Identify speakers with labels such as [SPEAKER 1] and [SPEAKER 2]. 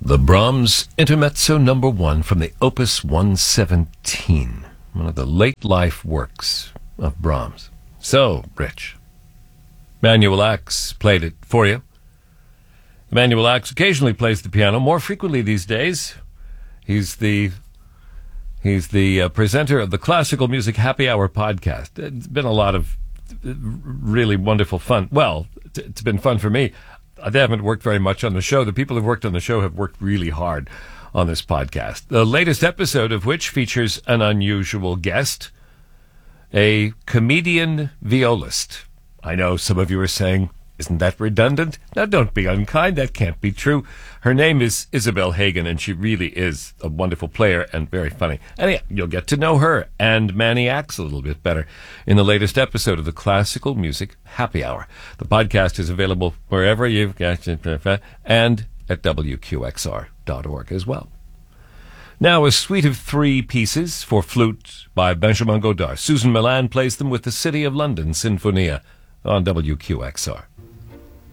[SPEAKER 1] The Brahms Intermezzo No. 1 from the Opus 117, one of the late life works of Brahms. So, Rich, Emanuel Axe played it for you. Emanuel Axe occasionally plays the piano, more frequently these days. He's the presenter of the Classical Music Happy Hour podcast. It's been a lot of really wonderful fun. Well, it's been fun for me. They haven't worked very much on the show. The people who've worked on the show have worked really hard on this podcast. The latest episode of which features an unusual guest, a comedian violist. I know some of you are saying, isn't that redundant? Now, don't be unkind. That can't be true. Her name is Isabel Hagen, and she really is a wonderful player and very funny. And you'll get to know her and Manny Axe a little bit better in the latest episode of the Classical Music Happy Hour. The podcast is available wherever you've got it, and at WQXR.org as well. Now, a suite of 3 pieces for flute by Benjamin Godard. Susan Milan plays them with the City of London Sinfonia on WQXR.